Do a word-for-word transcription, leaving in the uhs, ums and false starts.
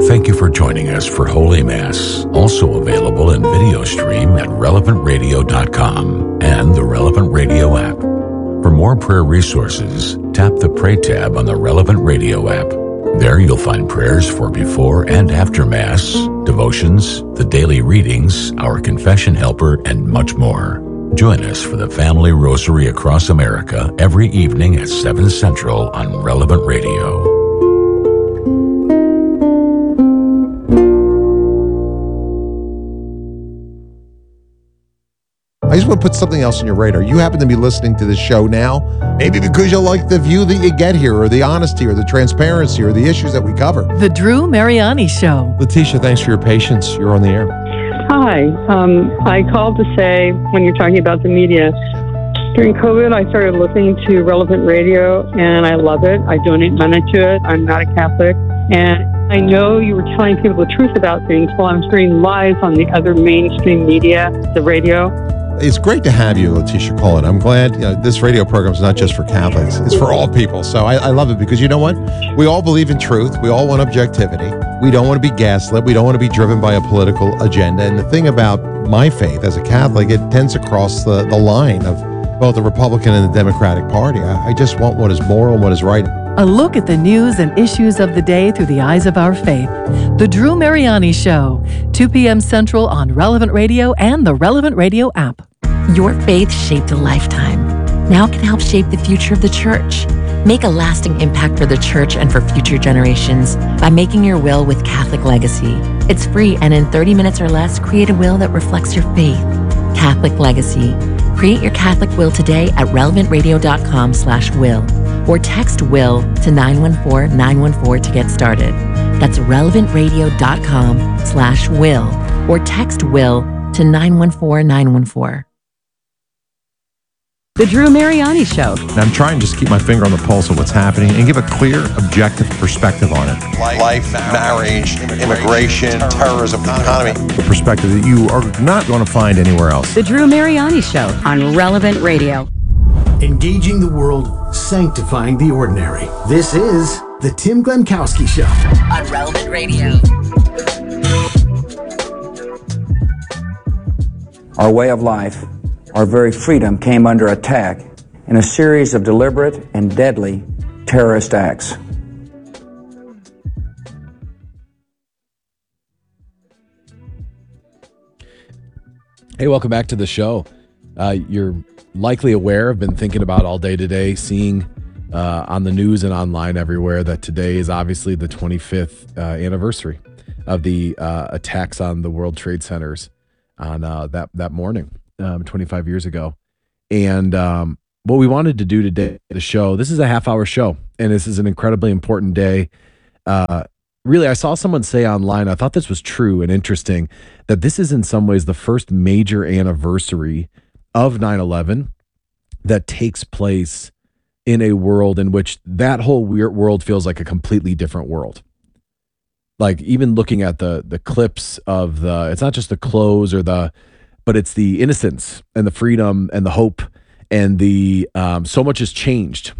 Thank you for joining us for Holy Mass, also available in video stream at relevant radio dot com and the Relevant Radio app. For more prayer resources, tap the Pray tab on the Relevant Radio app. There you'll find prayers for before and after Mass, devotions, the daily readings, our confession helper, and much more. Join us for the Family Rosary across America every evening at seven Central on Relevant Radio. I just want to put something else on your radar. You happen to be listening to this show now, maybe because you like the view that you get here, or the honesty, or the transparency, or the issues that we cover. The Drew Mariani Show. Letitia, thanks for your patience. You're on the air. Hi. Um, I called to say, when you're talking about the media, during COVID, I started listening to Relevant Radio, and I love it. I donate money to it. I'm not a Catholic. And I know you were telling people the truth about things while I'm hearing lies on the other mainstream media, the radio. It's great to have you, Letitia, call it. I'm glad you know, this radio program is not just for Catholics. It's for all people. So I, I love it because you know what? We all believe in truth. We all want objectivity. We don't want to be gaslit. We don't want to be driven by a political agenda. And the thing about my faith as a Catholic, it tends to cross the, the line of both the Republican and the Democratic Party. I, I just want what is moral and what is right. A look at the news and issues of the day through the eyes of our faith. The Drew Mariani Show, two p.m. Central on Relevant Radio and the Relevant Radio app. Your faith shaped a lifetime. Now it can help shape the future of the church. Make a lasting impact for the church and for future generations by making your will with Catholic Legacy. It's free, and in thirty minutes or less, create a will that reflects your faith. Catholic Legacy. Create your Catholic will today at relevant radio dot com slash will or text will to nine one four nine one four to get started. That's relevant radio dot com slash will or text will to nine one four nine one four. The Drew Mariani Show. And I'm trying to just keep my finger on the pulse of what's happening and give a clear, objective perspective on it. Life, marriage, immigration, terrorism, the economy. The perspective that you are not going to find anywhere else. The Drew Mariani Show on Relevant Radio. Engaging the world, sanctifying the ordinary. This is the Tim Glemkowski Show on Relevant Radio. Our way of life, our very freedom came under attack in a series of deliberate and deadly terrorist acts. Hey, welcome back to the show. Uh, you're likely aware, I've been thinking about all day today, seeing uh, on the news and online everywhere that today is obviously the twenty-fifth uh, anniversary of the uh, attacks on the World Trade Centers on uh, that, that morning. Um, twenty-five years ago. And um, what we wanted to do today, the show, this is a half hour show, and this is an incredibly important day. Uh, really, I saw someone say online, I thought this was true and interesting, that this is in some ways the first major anniversary of nine eleven that takes place in a world in which that whole weird world feels like a completely different world. Like even looking at the the clips of the, it's not just the clothes or the, but it's the innocence and the freedom and the hope and the um, so much has changed